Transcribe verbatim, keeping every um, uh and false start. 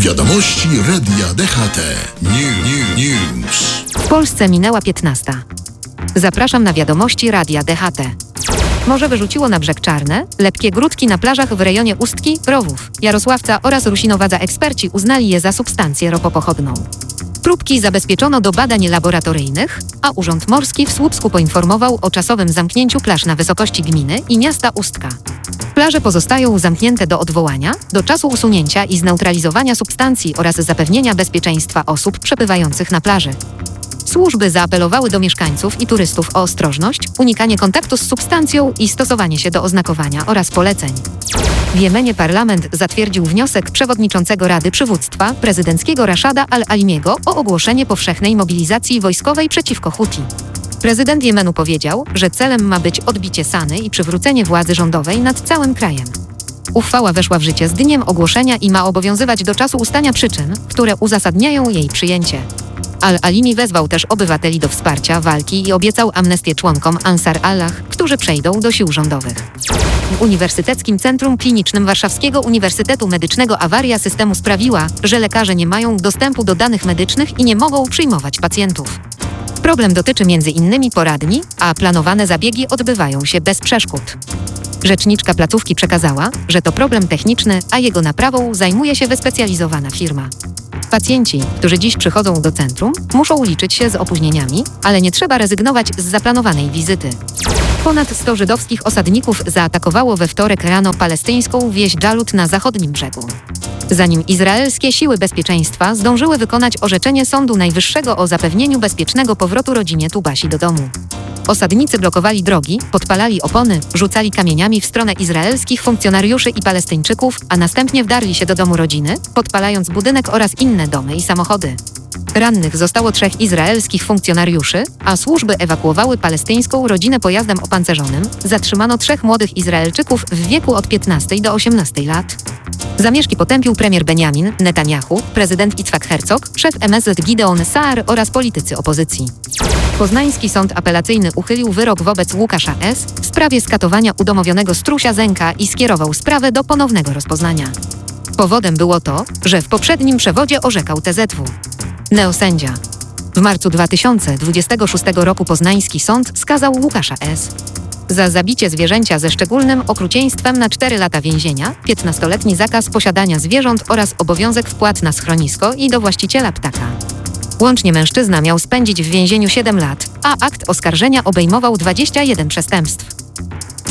Wiadomości Radia D H T. New, new, News. W Polsce minęła piętnasta. Zapraszam na wiadomości Radia D H T. Morze wyrzuciło na brzeg Czarne, lepkie grudki na plażach w rejonie Ustki, Rowów, Jarosławca oraz Rusinowadza. Eksperci uznali je za substancję ropopochodną. Próbki zabezpieczono do badań laboratoryjnych, a Urząd Morski w Słupsku poinformował o czasowym zamknięciu plaż na wysokości gminy i miasta Ustka. Plaże pozostają zamknięte do odwołania, do czasu usunięcia i zneutralizowania substancji oraz zapewnienia bezpieczeństwa osób przebywających na plaży. Służby zaapelowały do mieszkańców i turystów o ostrożność, unikanie kontaktu z substancją i stosowanie się do oznakowania oraz poleceń. W Jemenie parlament zatwierdził wniosek przewodniczącego Rady Przywództwa prezydenckiego Raszada Al-Alimiego o ogłoszenie powszechnej mobilizacji wojskowej przeciwko Huti. Prezydent Jemenu powiedział, że celem ma być odbicie Sany i przywrócenie władzy rządowej nad całym krajem. Uchwała weszła w życie z dniem ogłoszenia i ma obowiązywać do czasu ustania przyczyn, które uzasadniają jej przyjęcie. Al-Alimi wezwał też obywateli do wsparcia walki i obiecał amnestię członkom Ansar Allah, którzy przejdą do sił rządowych. W Uniwersyteckim Centrum Klinicznym Warszawskiego Uniwersytetu Medycznego awaria systemu sprawiła, że lekarze nie mają dostępu do danych medycznych i nie mogą przyjmować pacjentów. Problem dotyczy między innymi poradni, a planowane zabiegi odbywają się bez przeszkód. Rzeczniczka placówki przekazała, że to problem techniczny, a jego naprawą zajmuje się wyspecjalizowana firma. Pacjenci, którzy dziś przychodzą do centrum, muszą liczyć się z opóźnieniami, ale nie trzeba rezygnować z zaplanowanej wizyty. Ponad sto żydowskich osadników zaatakowało we wtorek rano palestyńską wieś Dżalut na zachodnim brzegu. Zanim izraelskie siły bezpieczeństwa zdążyły wykonać orzeczenie Sądu Najwyższego o zapewnieniu bezpiecznego powrotu rodzinie Tubasi do domu. Osadnicy blokowali drogi, podpalali opony, rzucali kamieniami w stronę izraelskich funkcjonariuszy i Palestyńczyków, a następnie wdarli się do domu rodziny, podpalając budynek oraz inne domy i samochody. Rannych zostało trzech izraelskich funkcjonariuszy, a służby ewakuowały palestyńską rodzinę pojazdem opancerzonym. Zatrzymano trzech młodych Izraelczyków w wieku od piętnastu do osiemnastu lat. Zamieszki potępił premier Benjamin Netanyahu, prezydent Yitzhak Herzog, szef M S Z Gideon Saar oraz politycy opozycji. Poznański Sąd Apelacyjny uchylił wyrok wobec Łukasza S. w sprawie skatowania udomowionego Strusia Zenka i skierował sprawę do ponownego rozpoznania. Powodem było to, że w poprzednim przewodzie orzekał T Z W. Neosędzia. W marcu dwa tysiące dwudziestego szóstego roku poznański sąd skazał Łukasza S. za zabicie zwierzęcia ze szczególnym okrucieństwem na cztery lata więzienia, piętnastoletni zakaz posiadania zwierząt oraz obowiązek wpłat na schronisko i do właściciela ptaka. Łącznie mężczyzna miał spędzić w więzieniu siedem lat, a akt oskarżenia obejmował dwadzieścia jeden przestępstw.